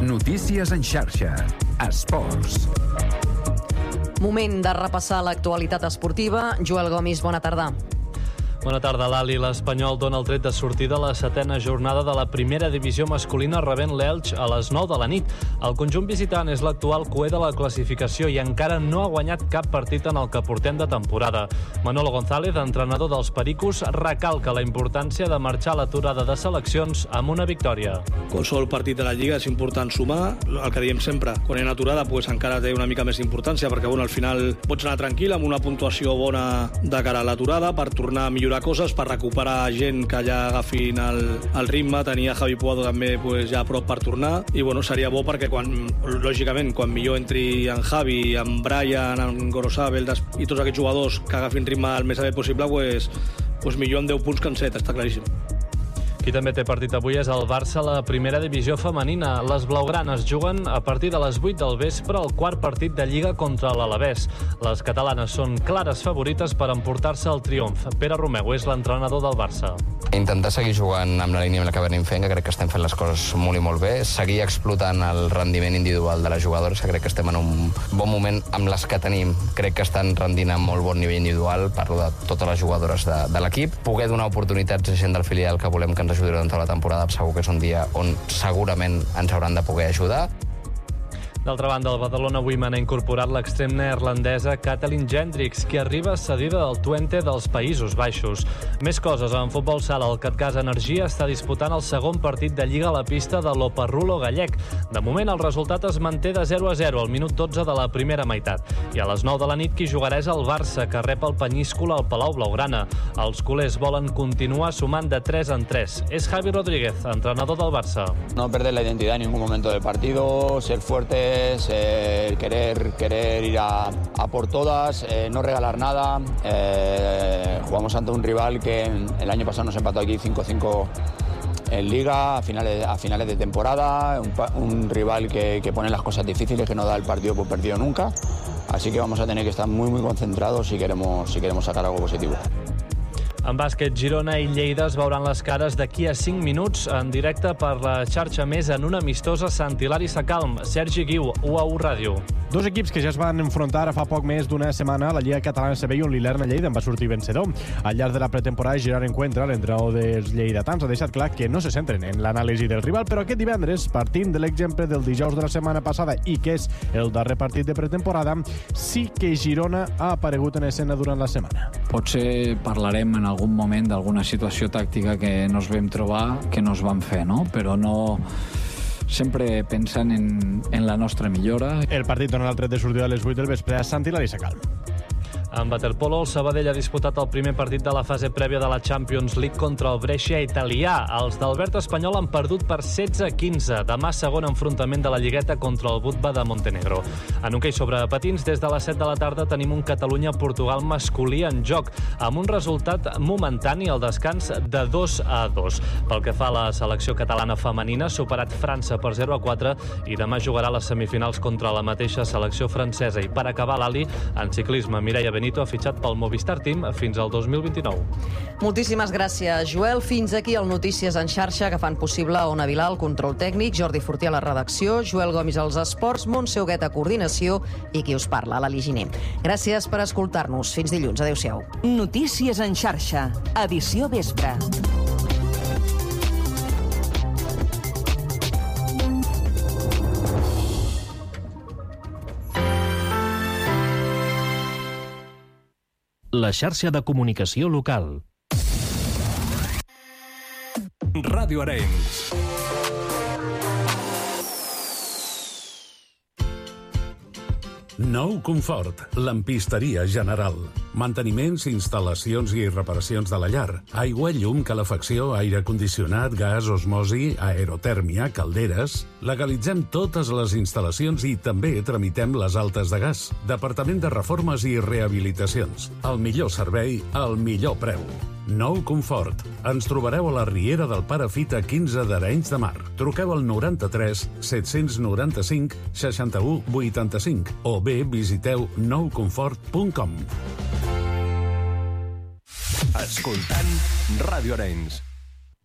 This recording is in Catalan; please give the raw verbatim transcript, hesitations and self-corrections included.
Notícies en xarxa. Esports. Moment de repassar l'actualitat esportiva. Joel Gomis, bona tarda. Bona tarda, Lali. L'Espanyol dona el tret de sortida a la setena jornada de la primera divisió masculina rebent l'Elx a les nou de la nit. El conjunt visitant és l'actual cuer de la classificació i encara no ha guanyat cap partit en el que portem de temporada. Manolo González, entrenador dels Pericos, recalca la importància de marxar a l'aturada de seleccions amb una victòria. Qualsevol partit de la Lliga és important sumar, el que diem sempre. Quan hi ha aturada pues, encara té una mica més importància perquè bueno, al final pots anar tranquil amb una puntuació bona de cara a l'aturada per tornar a millorar coses, per recuperar gent que ja agafin el, el ritme. Tenia Javi Puado també pues, ja a prop per tornar i bueno, seria bo perquè quan, lògicament quan millor entri en Javi, en Brian, en Gorosabel i tots aquests jugadors que agafin ritme el més aviat possible pues, pues millor en deu punts que en set, està claríssim. Qui també té partit avui és el Barça a la primera divisió femenina. Les blaugranes juguen a partir de les vuit del vespre el quart partit de Lliga contra l'Alavés. Les catalanes són clares favorites per emportar-se el triomf. Pere Romeu és l'entrenador del Barça. Intentar seguir jugant amb la línia amb la que venim fent, que crec que estem fent les coses molt i molt bé. Seguir explotant el rendiment individual de les jugadores, que crec que estem en un bon moment amb les que tenim. Crec que estan rendint a molt bon nivell individual, parlo de totes les jugadores de, de l'equip. Poder donar oportunitats a gent del filial que volem que ens ajudi durant tota la temporada, segur que és un dia on segurament ens hauran de poder ajudar. D'altra banda, el Badalona Women ha incorporat l'extrem neerlandesa Kathleen Gendricks, que arriba cedida del Twente dels Països Baixos. Més coses, en futbol sala, el Catgas Energia està disputant el segon partit de Lliga a la pista de l'Oparrulo gallec. De moment, el resultat es manté de zero a zero al minut dotze de la primera meitat. I a les nou de la nit, qui jugarà és el Barça, que rep el Penyíscola al Palau Blaugrana. Els culers volen continuar sumant de tres en tres. És Javi Rodríguez, entrenador del Barça. No perder la identidad en ningún momento del partido, ser fuerte, Eh, querer, querer ir a, a por todas, eh, no regalar nada. Eh, jugamos ante un rival que el año pasado nos empató aquí cinco cinco en Liga a finales, a finales de temporada, un, un rival que, que pone las cosas difíciles, que no da el partido por perdido nunca. Así que vamos a tener que estar muy muy concentrados si queremos, si queremos sacar algo positivo. En bàsquet, Girona i Lleida es veuran les cares d'aquí a cinc minuts en directe per la xarxa Més en una amistosa Sant Hilari Sacalm. Sergi Guiu, U A U Ràdio. Dos equips que ja es van enfrontar fa poc més d'una setmana a la Lliga Catalana C B i on l'Ilerna Lleida en va sortir vencedor. Al llarg de la pretemporada, Gerard Encuentra, l'entrenador dels lleidatans, ha deixat clar que no se centren en l'anàlisi del rival, però aquest divendres, partint de l'exemple del dijous de la setmana passada i que és el darrer partit de pretemporada, sí que Girona ha aparegut en escena durant la setmana. Potser parlarem en algun moment d'alguna situació tàctica que nos vam trobar, que nos van fer, no? Però no sempre pensant en, en la nostra millora. El partit dona el tret de sortida a les vuit del vespre a Sant Hilari Sacalm. En waterpolo, el Sabadell ha disputat el primer partit de la fase prèvia de la Champions League contra el Brescia italià. Els d'Albert Espanyol han perdut per setze a quinze. Demà, segon enfrontament de la Lligueta contra el Budva de Montenegro. En hoquei sobre patins, des de les set de la tarda tenim un Catalunya-Portugal masculí en joc, amb un resultat momentani al descans de dos a dos. Pel que fa a la selecció catalana femenina, ha superat França per zero a quatre i demà jugarà les semifinals contra la mateixa selecció francesa. I per acabar, l'Ali, en ciclisme, Mireia Benito ha fitxat pel Movistar Team fins al dos mil vint-i-nou. Moltíssimes gràcies, Joel. Fins aquí el Notícies en xarxa que fan possible Ona Vilà, el control tècnic, Jordi Fortià a la redacció, Joel Gomis als esports, Montse Huguet a coordinació i qui us parla, l'Ali Giner. Gràcies per escoltar-nos. Fins dilluns. Adéu-siau. Notícies en xarxa. Edició vespre. La xarxa de comunicació local. Ràdio Arenys. Nou Confort, lampisteria general. Manteniments, instal·lacions i reparacions de la llar. Aigua, llum, calefacció, aire condicionat, gas, osmosi, aerotèrmia, calderes. Legalitzem totes les instal·lacions i també tramitem les altes de gas. Departament de Reformes i Rehabilitacions. El millor servei, al millor preu. Nou Confort. Ens trobareu a la Riera del Pare Fita quinze d'Arenys de Mar. Truqueu al noranta-tres set-cents noranta-cinc seixanta-u vuitanta-cinc o bé visiteu nou confort punt com. Escoltant Ràdio Arenys.